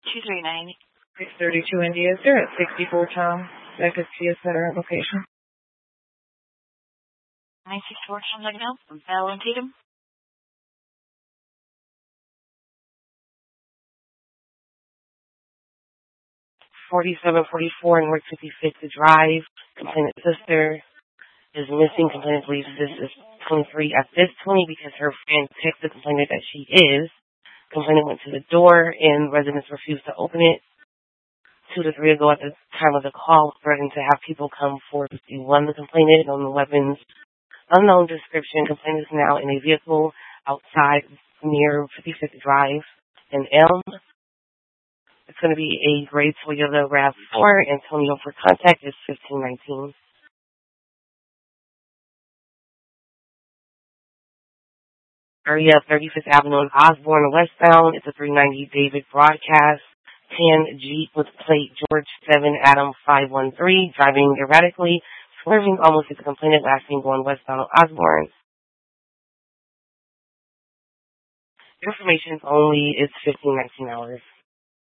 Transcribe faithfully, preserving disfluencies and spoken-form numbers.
two three nine. six thirty-two India. They're at sixty-four Tom. Becca's Kia Center location. nine six four Tom Legnell from Bell and Tatum. forty-seven forty-four North fifty-fifth Drive. Complainant sister is missing. Complainant believes this is twenty-three at this twenty because her friend texted the complainant that she is. Complainant went to the door and residents refused to open it. Two to three ago at the time of the call, threatening to have people come four fifty-one. The complainant on the weapons. Unknown description. Complainant is now in a vehicle outside near fifty-fifth Drive in Elm. It's going to be a gray Toyota RAV four. Antonio for contact is fifteen nineteen. Area of thirty-fifth Avenue in Osborne, westbound. It's a three ninety David Broadcast. tan Jeep with plate George seven Adam five one three. Driving erratically. Swerving almost at the complainant last seen going westbound Osborne. Information only is fifteen nineteen hours.